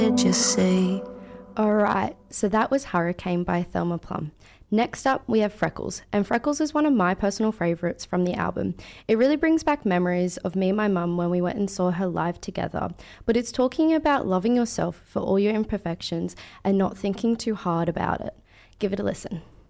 Just say. Alright, so that was Hurricane by Thelma Plum. Next up, we have Freckles, and Freckles is one of my personal favourites from the album. It really brings back memories of me and my mum when we went and saw her live together, but it's talking about loving yourself for all your imperfections and not thinking too hard about it. Give it a listen.